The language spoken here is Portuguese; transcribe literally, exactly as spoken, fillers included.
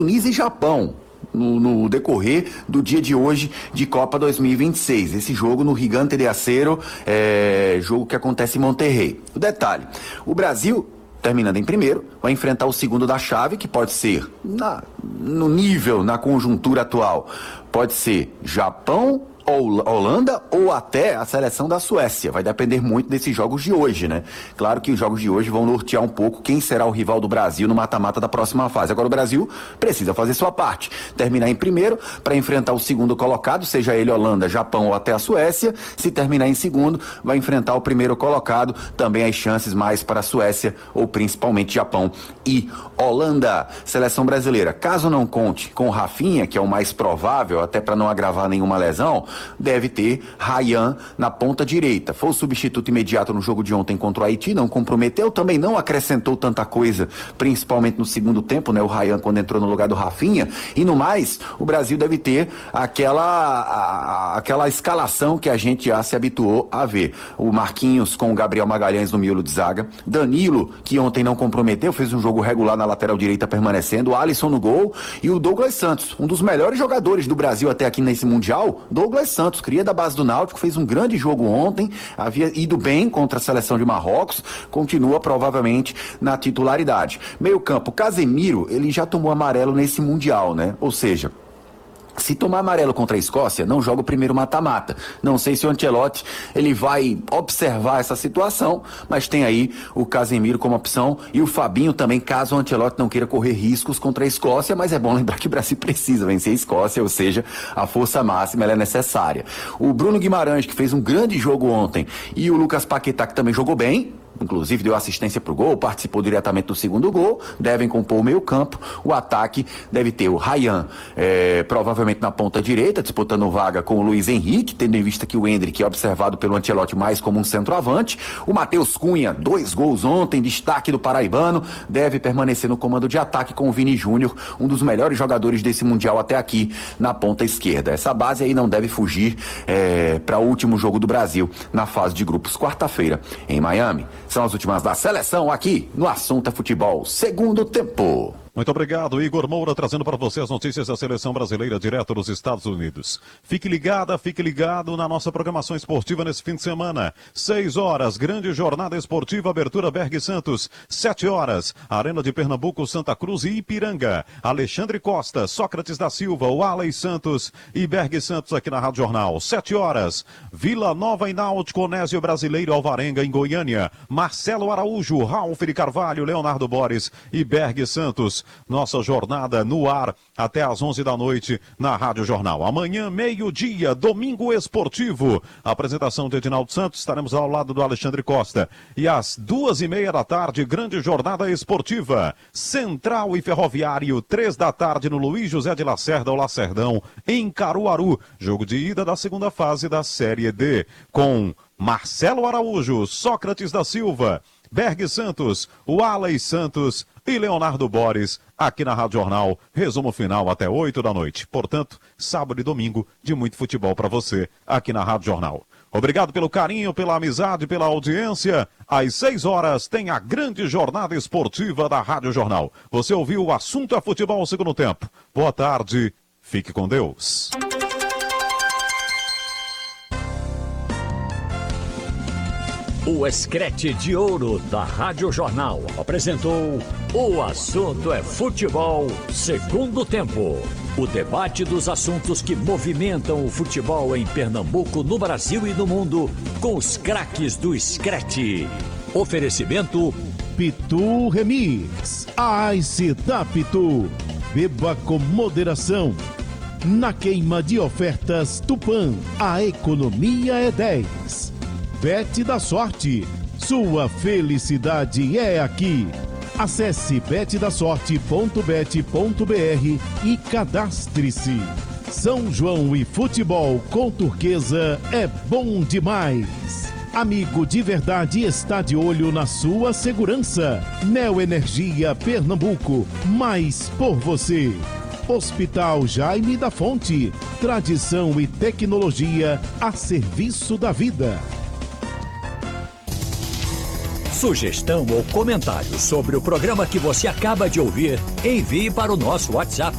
Tunísia e Japão. No, no decorrer do dia de hoje de Copa dois mil e vinte e seis. Esse jogo no Gigante de Acero, é, jogo que acontece em Monterrey. O detalhe, o Brasil, terminando em primeiro, vai enfrentar o segundo da chave, que pode ser, na, no nível, na conjuntura atual, pode ser Japão ou Holanda ou até a seleção da Suécia. Vai depender muito desses jogos de hoje, né? Claro que os jogos de hoje vão nortear um pouco quem será o rival do Brasil no mata-mata da próxima fase. Agora o Brasil precisa fazer sua parte, terminar em primeiro para enfrentar o segundo colocado, seja ele Holanda, Japão ou até a Suécia. Se terminar em segundo, vai enfrentar o primeiro colocado, também as chances mais para a Suécia ou principalmente Japão e Holanda. Seleção brasileira, caso não conte com o Rafinha, que é o mais provável, até para não agravar nenhuma lesão, deve ter Ryan na ponta direita. Foi o substituto imediato no jogo de ontem contra o Haiti, não comprometeu, também não acrescentou tanta coisa, principalmente no segundo tempo, né? O Ryan quando entrou no lugar do Rafinha. E no mais, o Brasil deve ter aquela, a, aquela escalação que a gente já se habituou a ver. O Marquinhos com o Gabriel Magalhães no miolo de zaga, Danilo, que ontem não comprometeu, fez um jogo regular na lateral direita permanecendo, o Alisson no gol e o Douglas Santos, um dos melhores jogadores do Brasil até aqui nesse Mundial. Douglas Santos, cria da base do Náutico, fez um grande jogo ontem, havia ido bem contra a seleção de Marrocos, continua provavelmente na titularidade. Meio campo, Casemiro, ele já tomou amarelo nesse Mundial, né? Ou seja, se tomar amarelo contra a Escócia, não joga o primeiro mata-mata. Não sei se o Ancelotti ele vai observar essa situação, mas tem aí o Casemiro como opção e o Fabinho também, caso o Ancelotti não queira correr riscos contra a Escócia, mas é bom lembrar que o Brasil precisa vencer a Escócia, ou seja, a força máxima ela é necessária. O Bruno Guimarães, que fez um grande jogo ontem, e o Lucas Paquetá, que também jogou bem, inclusive deu assistência para o gol, participou diretamente do segundo gol, devem compor o meio campo. O ataque deve ter o Ryan, é, provavelmente na ponta direita, disputando vaga com o Luiz Henrique, tendo em vista que o Endrick é observado pelo Ancelotti mais como um centroavante. O Matheus Cunha, dois gols ontem, destaque do paraibano, deve permanecer no comando de ataque com o Vini Júnior, um dos melhores jogadores desse Mundial até aqui na ponta esquerda. Essa base aí não deve fugir é, para o último jogo do Brasil na fase de grupos, quarta-feira, em Miami. São as últimas da seleção aqui no Assunto é Futebol, segundo tempo. Muito obrigado, Igor Moura, trazendo para você as notícias da seleção brasileira direto dos Estados Unidos. Fique ligada, fique ligado na nossa programação esportiva nesse fim de semana. Seis horas, grande jornada esportiva, abertura Berg Santos. Sete horas, Arena de Pernambuco, Santa Cruz e Ipiranga. Alexandre Costa, Sócrates da Silva, Walley Santos e Berg Santos aqui na Rádio Jornal. Sete horas, Vila Nova e Náutico, Onésio Brasileiro, Alvarenga em Goiânia. Marcelo Araújo, Ralf de Carvalho, Leonardo Boris e Berg Santos. Nossa jornada no ar até às onze da noite na Rádio Jornal. Amanhã, meio-dia, domingo esportivo. Apresentação de Edinaldo Santos, estaremos ao lado do Alexandre Costa. E às duas e meia da tarde, grande jornada esportiva. Central e Ferroviário, três da tarde no Luiz José de Lacerda, o Lacerdão, em Caruaru. Jogo de ida da segunda fase da Série D. Com Marcelo Araújo, Sócrates da Silva, Berg Santos, Walley Santos e Leonardo Boris, aqui na Rádio Jornal. Resumo final até oito da noite. Portanto, sábado e domingo de muito futebol para você, aqui na Rádio Jornal. Obrigado pelo carinho, pela amizade, pela audiência. Às seis horas tem a grande jornada esportiva da Rádio Jornal. Você ouviu o Assunto é Futebol segundo tempo. Boa tarde, fique com Deus. O Escrete de Ouro da Rádio Jornal apresentou O Assunto é Futebol, segundo tempo. O debate dos assuntos que movimentam o futebol em Pernambuco, no Brasil e no mundo, com os craques do Escrete. Oferecimento Pitu Remix. Ice da Pitu. Beba com moderação. Na queima de ofertas Tupã, a economia é dez. Bet da Sorte, sua felicidade é aqui. Acesse bet da sorte ponto bet ponto br e cadastre-se. São João e futebol com Turquesa é bom demais. Amigo de verdade está de olho na sua segurança. Neoenergia Pernambuco, mais por você. Hospital Jaime da Fonte, tradição e tecnologia a serviço da vida. Sugestão ou comentário sobre o programa que você acaba de ouvir, envie para o nosso WhatsApp